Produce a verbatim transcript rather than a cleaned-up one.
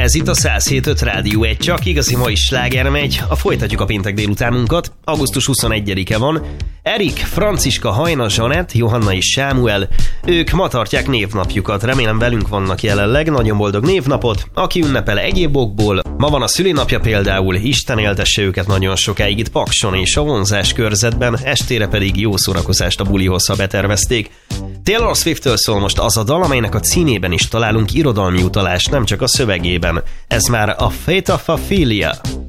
Ez itt a száz hét pont öt Rádió, egy csak igazi mai sláger megy. A folytatjuk a péntek délutánunkat. augusztus huszonegyedike van. Erik, Franciska, Hajna, Zsanett, Johanna és Sámuel. Ők ma tartják névnapjukat. Remélem velünk vannak jelenleg. Nagyon boldog névnapot. Aki ünnepel egyéb okból. Ma van a szülinapja például. Isten éltesse őket nagyon sokáig itt Pakson és a vonzás körzetben. Estére pedig jó szórakozást a bulihoz, ha betervezték. Taylor Swift-től szól most az a dal, amelynek a címében is találunk irodalmi utalást, nem csak a szövegében. Ez már a Fate of Ophelia.